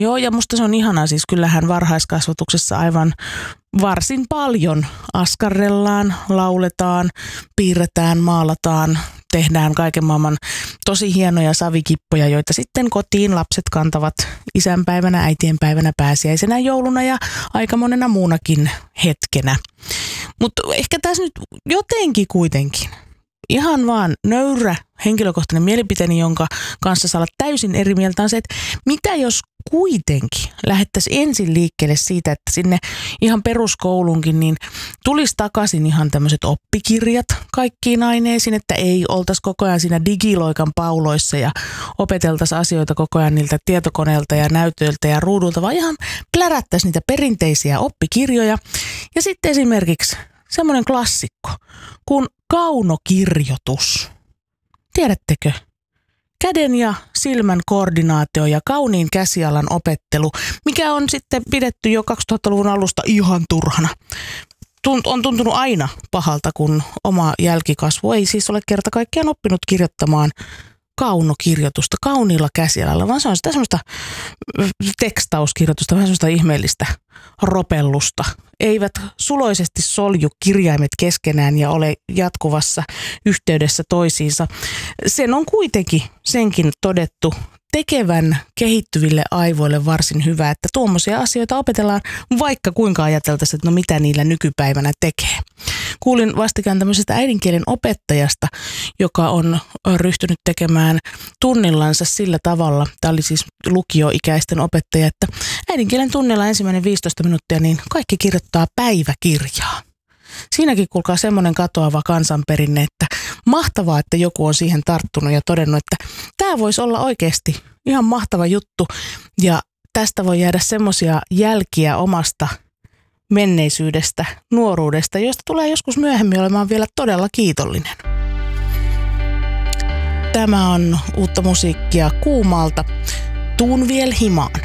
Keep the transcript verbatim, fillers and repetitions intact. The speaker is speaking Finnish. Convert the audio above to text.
Joo, ja musta se on ihanaa. Siis kyllähän varhaiskasvatuksessa aivan varsin paljon askarrellaan, lauletaan, piirretään, maalataan, tehdään kaiken maailman tosi hienoja savikippoja, joita sitten kotiin lapset kantavat isänpäivänä, äitienpäivänä, pääsiäisenä, jouluna ja aika monena muunakin hetkenä. Mutta ehkä tässä nyt jotenkin kuitenkin ihan vaan nöyrä henkilökohtainen mielipiteeni, jonka kanssa saa olla täysin eri mieltä, on se, että mitä jos kuitenkin lähdettäisiin ensin liikkeelle siitä, että sinne ihan peruskoulunkin niin tulisi takaisin ihan tämmöiset oppikirjat kaikkiin aineisiin, että ei oltaisi koko ajan siinä digiloikan pauloissa ja opeteltaisiin asioita koko ajan niiltä tietokoneelta ja näytöiltä ja ruudulta, vaan ihan plärättäisiin niitä perinteisiä oppikirjoja. Ja sitten esimerkiksi semmoinen klassikko kuin kaunokirjoitus. Tiedättekö? Käden ja silmän koordinaatio ja kauniin käsialan opettelu, mikä on sitten pidetty jo kaksituhattaluvun alusta ihan turhana. Tunt, on tuntunut aina pahalta, kun oma jälkikasvu ei siis ole kerta kaikkiaan oppinut kirjoittamaan kaunokirjoitusta kauniilla käsialalla, vaan se on sitä semmoista tekstauskirjoitusta, vähän semmoista ihmeellistä ropellusta. Eivät suloisesti solju kirjaimet keskenään ja ole jatkuvassa yhteydessä toisiinsa. Sen on kuitenkin senkin todettu tekevän kehittyville aivoille varsin hyvä, että tuommoisia asioita opetellaan, vaikka kuinka ajateltaisiin, että no mitä niillä nykypäivänä tekee. Kuulin vastikään tämmöisestä äidinkielen opettajasta, joka on ryhtynyt tekemään tunnillansa sillä tavalla, tämä oli siis lukioikäisten opettaja, että äidinkielen tunnilla ensimmäinen viisitoista minuuttia, niin kaikki kirjoittaa päiväkirjaa. Siinäkin kuulkaa semmoinen katoava kansanperinne, että mahtavaa, että joku on siihen tarttunut ja todennut, että tämä voisi olla oikeasti ihan mahtava juttu ja tästä voi jäädä semmoisia jälkiä omasta menneisyydestä, nuoruudesta, joista tulee joskus myöhemmin olemaan vielä todella kiitollinen. Tämä on uutta musiikkia Kuumalta. Tuun viel himaan.